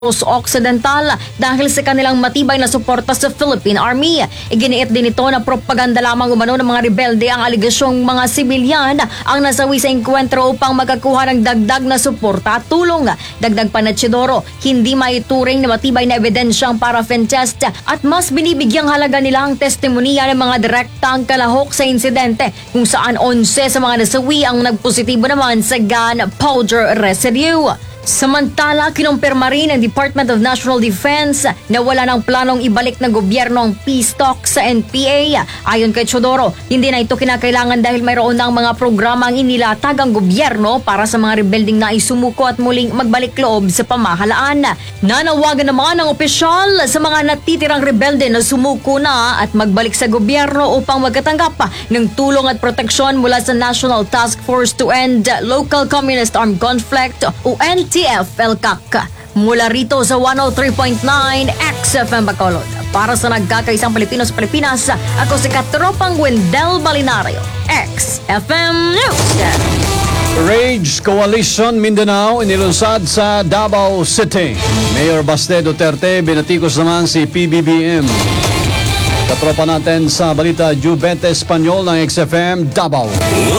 Occidental dahil sa kanilang matibay na suporta sa Philippine Army. Iginiit din ito na propaganda lamang umano ng mga rebelde ang aligasyong mga sibilyan ang nasawi sa engkwentro upang makakuha ng dagdag na suporta at tulong. Dagdag pa na Chidoro, hindi maituring na matibay na ebidensyang paraffin test at mas binibigyang halaga nila ang testimonya ng mga direktang kalahok sa insidente kung saan 11 sa mga nasawi ang nagpositibo naman sa gunpowder residue. Samantala, kinumpirma rin ng Department of National Defense na wala ng planong ibalik ng gobyerno ang peace talks sa NPA. Ayon kay Chodoro, hindi na ito kinakailangan dahil mayroon ng mga programang inilatag ang gobyerno para sa mga rebelding na isumuko at muling magbalik loob sa pamahalaan. Nanawagan naman ang opisyal sa mga natitirang rebelde na sumuko na at magbalik sa gobyerno upang magkatanggap ng tulong at proteksyon mula sa National Task Force to End Local Communist Armed Conflict o NTF-ELCAC. Mula rito sa 103.9 XFM Bacolod. Para sa nagkakaisang Pilipino sa Pilipinas, ako si Katropang Wendell Balinario, XFM News. Rage Coalition Mindanao inilunsad sa Davao City. Mayor Baste Duterte binatikos naman si PBBM. Katropa natin sa balita Jubete Espanyol ng XFM Davao.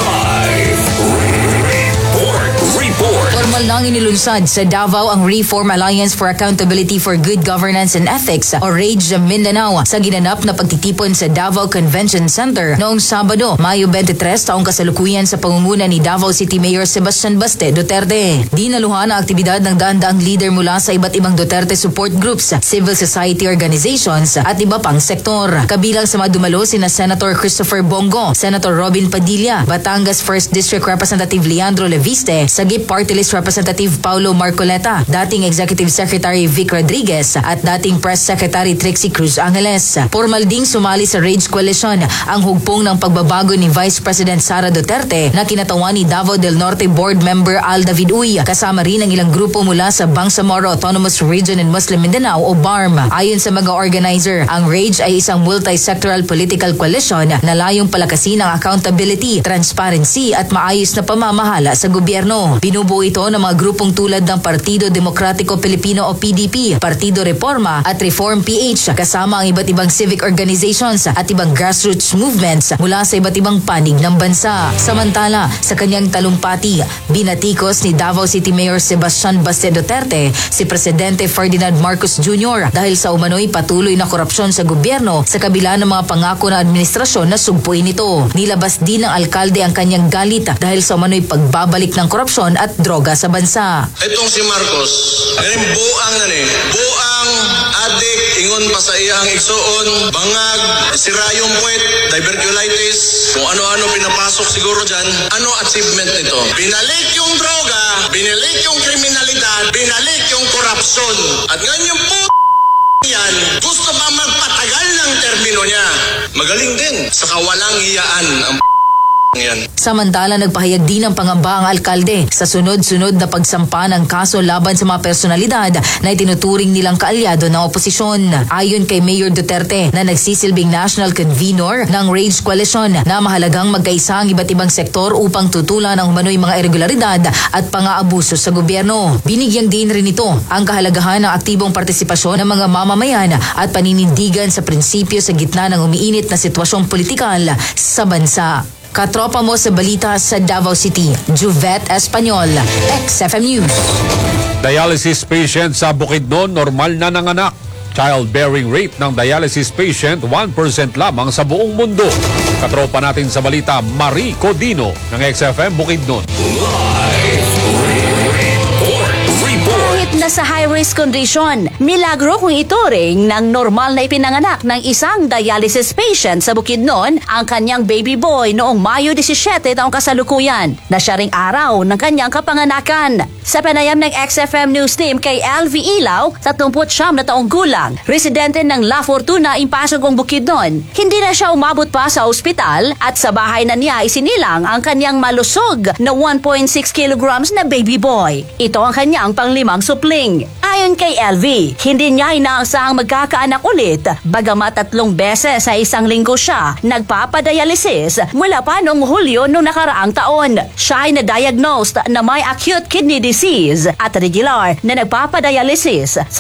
Formal nang inilunsad sa Davao ang Reform Alliance for Accountability for Good Governance and Ethics o RAGE Mindanao sa ginanap na pagtitipon sa Davao Convention Center noong Sabado, Mayo 23 taong kasalukuyan sa pangunguna ni Davao City Mayor Sebastian Baste Duterte. Dinaluhan ang aktibidad ng daan-daang leader mula sa iba't ibang Duterte support groups, civil society organizations at iba pang sektor. Kabilang sa mga dumalo sina Senator Christopher Bongo, Senator Robin Padilla, Batangas 1st District Representative Leandro Leviste, Sagip Party List Representative Paulo Marcoleta, dating Executive Secretary Vic Rodriguez at dating Press Secretary Trixie Cruz Angeles. Formal ding sumali sa RAGE Coalition ang hugpong ng pagbabago ni Vice President Sara Duterte na kinatawan ni Davao del Norte Board Member Al David Uy. Kasama rin ang ilang grupo mula sa Bangsamoro Autonomous Region in Muslim Mindanao o BARM. Ayon sa mga organizer, ang RAGE ay isang multi-sectoral political coalition na layong palakasin ang accountability, transparency at maayos na pamamahala sa gobyerno. Binubuo ito ng mga grupong tulad ng Partido Demokratiko Pilipino o PDP, Partido Reforma at Reform PH, kasama ang iba't ibang civic organizations at ibang grassroots movements mula sa iba't ibang panig ng bansa. Samantala, sa kanyang talumpati, binatikos ni Davao City Mayor Sebastian Baste Duterte si Presidente Ferdinand Marcos Jr. dahil sa umano'y patuloy na korupsyon sa gobyerno sa kabila ng mga pangako ng administrasyon na sugpuin ito. Nilabas din ng alkalde ang kanyang galit dahil sa umano'y pagbabalik ng korupsyon at droga sa bansa. Itong si Marcos, buang buang adik, ingon pa sa iyang igsuon, bangag, sirayong puwet, diverculitis, kung ano-ano pinapasok siguro dyan. Ano achievement nito? Binalik yung droga, binalik yung kriminalidad, binalik yung korupsyon. At ngayon yung yan, gusto pa magpatagal ng termino niya. Magaling din sa kawalang hiyaan ang yan. Samantala, nagpahayag din ng pangamba ang alkalde sa sunod-sunod na pagsampa ng kaso laban sa mga personalidad na itinuturing nilang kaalyado ng oposisyon. Ayon kay Mayor Duterte na nagsisilbing national convener ng RAGE Coalition na mahalagang magkaisa ang iba't ibang sektor upang tutulan ang umano'y mga irregularidad at pang-aabuso sa gobyerno. Binigyang din rin ito ang kahalagahan ng aktibong partisipasyon ng mga mamamayan at paninindigan sa prinsipyo sa gitna ng umiinit na sitwasyong politikal sa bansa. Katropa mo sa balita sa Davao City, Juvette Espanyol, XFM News. Dialysis patient sa Bukidnon, normal na nanganak. Childbearing rate ng dialysis patient, 1% lamang sa buong mundo. Katropa natin sa balita, Marie Codino ng XFM Bukidnon. Na sa high-risk condition, milagro kung ituring ng normal na ipinanganak ng isang dialysis patient sa Bukidnon ang kanyang baby boy noong Mayo 17 taong kasalukuyan na siya ring araw ng kanyang kapanganakan. Sa panayam ng XFM News Team kay LV Ilaw, 39 na taong gulang, residente ng La Fortuna, Impasugong, Bukidnon, hindi na siya umabot pa sa ospital at sa bahay na niya isinilang ang kanyang malusog na 1.6 kilograms na baby boy. Ito ang kanyang panglimang supli. scheduling. Ayon kay LV, hindi niya inaasahang magkakaanak ulit bagamat 3 beses sa isang linggo siya nagpapadialysis mula pa noong Hulyo noong nakaraang taon. Siya ay na-diagnosed na may acute kidney disease at regular na nagpapadialysis sa